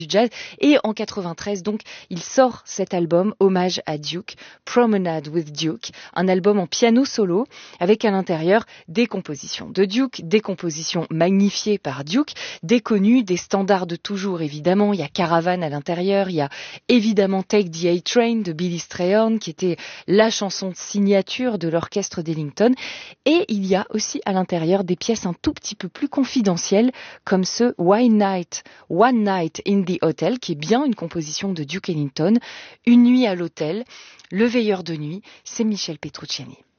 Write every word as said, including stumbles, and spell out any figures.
du jazz. Et en quatre-vingt-treize, donc, il sort cet album, hommage à Duke, Promenade with Duke, un album en piano solo, avec à l'intérieur des compositions de Duke, des compositions magnifiées par Duke, des connues, des standards de toujours, évidemment. Il y a Caravan à l'intérieur, il y a évidemment Take the A-Train de Billy Strayhorn, qui était la chanson de signature de l'orchestre d'Ellington. Et il y a aussi à l'intérieur des pièces un tout petit peu plus confidentielles, comme ce One Night, One Night in the Hotel, qui est bien une composition de Duke Ellington. Une nuit à l'hôtel, le veilleur de nuit, c'est Michel Petrucciani.